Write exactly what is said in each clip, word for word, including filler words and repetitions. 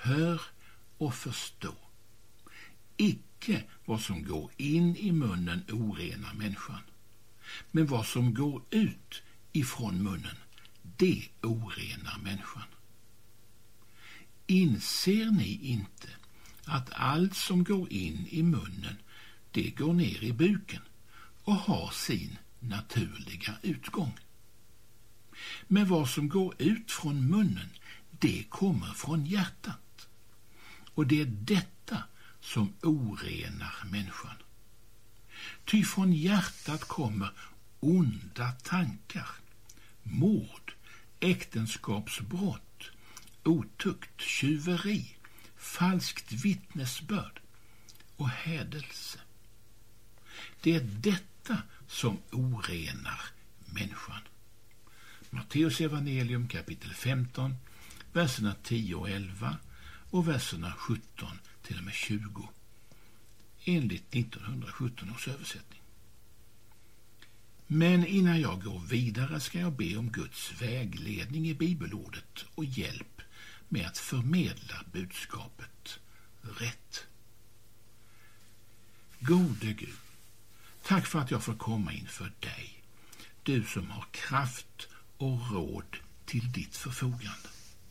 hör och förstå. Icke vad som går in i munnen orenar människan, men vad som går ut ifrån munnen, det orenar människan. Inser ni inte att allt som går in i munnen, det går ner i buken och har sin naturliga utgång? Men vad som går ut från munnen, det kommer från hjärtat. Och det är detta som orenar människan. Ty från hjärtat kommer onda tankar, mord, äktenskapsbrott, otukt, tjuveri, falskt vittnesbörd och hädelse. Det är detta som orenar människan. Matteus evangelium kapitel femton, verserna tio och elva och verserna sjutton till och med tjugo, enligt nittonhundrasjutton års översättning. Men innan jag går vidare ska jag be om Guds vägledning i bibelordet och hjälp med att förmedla budskapet rätt. Gode Gud, tack för att jag får komma inför dig, du som har kraft och råd till ditt förfogande.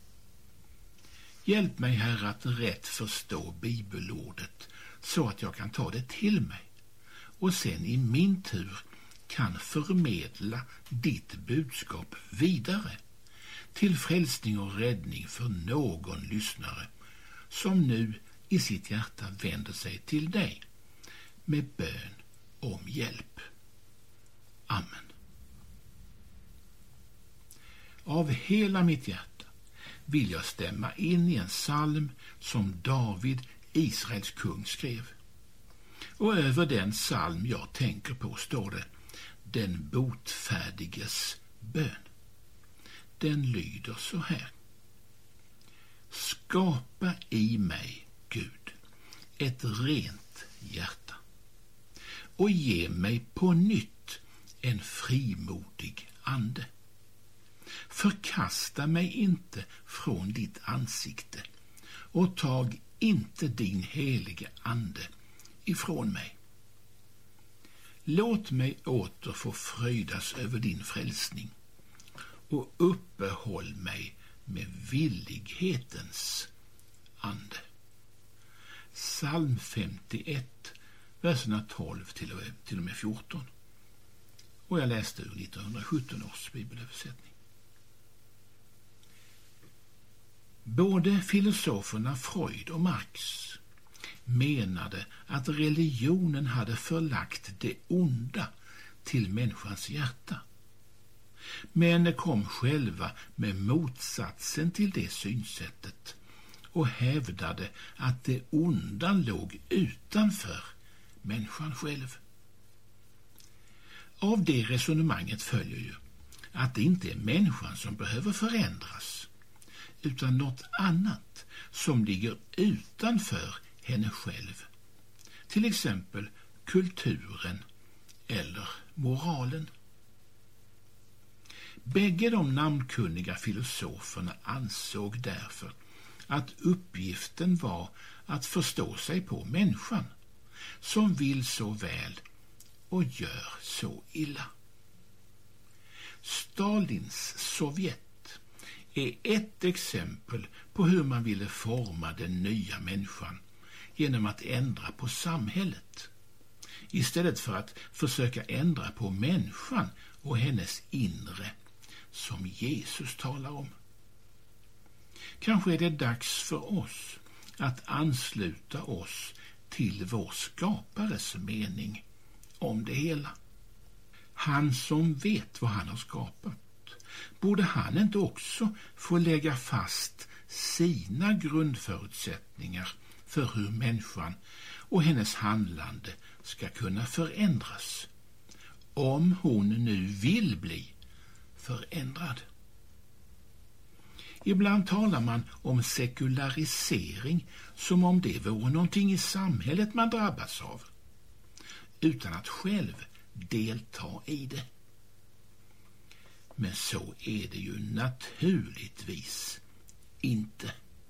Hjälp mig, Herre, att rätt förstå bibelordet så att jag kan ta det till mig och sen i min tur kan förmedla ditt budskap vidare till frälsning och räddning för någon lyssnare som nu i sitt hjärta vänder sig till dig med bön om hjälp. Amen. Av hela mitt hjärta vill jag stämma in i en psalm som David, Israels kung, skrev. Och över den psalm jag tänker på står det: Den botfärdiges bön. Den lyder så här: Skapa i mig, Gud, ett rent hjärta och ge mig på nytt en frimodig ande. Förkasta mig inte från ditt ansikte och tag inte din helige ande ifrån mig. Låt mig åter få fröjdas över din frälsning och uppehåll mig med villighetens ande. Psalm femtioett, verserna tolv till och, till och med fjorton. Och jag läste ur nittonhundrasjutton års bibelöversättning. Både filosoferna Freud och Marx menade att religionen hade förlagt det onda till människans hjärta, men kom själva med motsatsen till det synsättet och hävdade att det onda låg utanför människan själv. Av det resonemanget följer ju att det inte är människan som behöver förändras, utan något annat som ligger utanför henne själv, till exempel kulturen eller moralen. Bägge de namnkunniga filosoferna ansåg därför att uppgiften var att förstå sig på människan, som vill så väl och gör så illa. Stalins Sovjet är ett exempel på hur man ville forma den nya människan genom att ändra på samhället, istället för att försöka ändra på människan och hennes inre, som Jesus talar om. Kanske är det dags för oss att ansluta oss till vår skapares mening om det hela. Han som vet vad han har skapat, borde han inte också få lägga fast sina grundförutsättningar för hur människan och hennes handlande ska kunna förändras, om hon nu vill bli förändrad? Ibland talar man om sekularisering som om det vore någonting i samhället man drabbas av, utan att själv delta i det. Men så är det ju naturligtvis inte.